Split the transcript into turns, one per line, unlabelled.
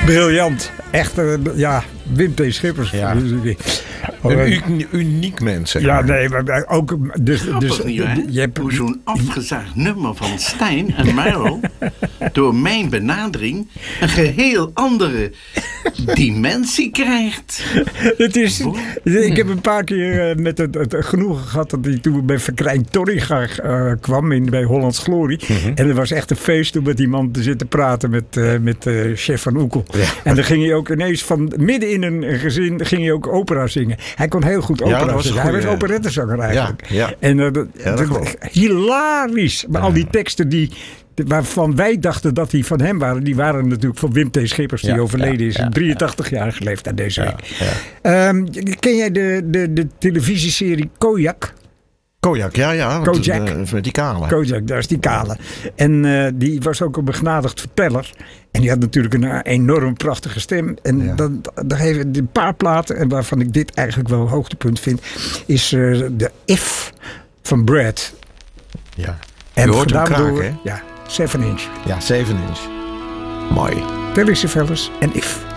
Briljant. Echt, Wim T. Schippers.
Ja. Een uniek mens, zeg
Ja,
maar.
nee, maar ook... Dus,
Je hebt hoe zo'n afgezaagd nummer van Stijn en Merel door mijn benadering een geheel andere dimensie krijgt.
Het is, ik heb een paar keer met het genoegen gehad dat hij toen bij Verkrijn Torringa kwam bij Hollands Glorie. Mm-hmm. En het was echt een feest om met die man te zitten praten met chef van Oekel. Ja. En dan ging hij ook ineens van midden in een gezin ging hij ook opera zingen. Hij kon heel goed opera zingen. Hij was operettezanger eigenlijk.
Ja.
En hilarisch. Maar al die teksten waarvan wij dachten dat die van hem waren, die waren natuurlijk van Wim T. Schippers, die overleden is. 83-jarige leeftijd deze week. Ja. Ken jij de televisieserie Kojak?
Kojak, ja.
Kojak.
Met die kale.
Kojak, daar is die kale. En die was ook een begnadigd verteller. En die had natuurlijk een enorm prachtige stem. En dan heeft een paar platen, en waarvan ik dit eigenlijk wel een hoogtepunt vind, is de If van Brad.
Ja.
En
je hoort hem
gedaan
kraken,
door,
hè?
ja, 7 inch.
Ja, 7 inch. Mooi.
Telly Savalas en If.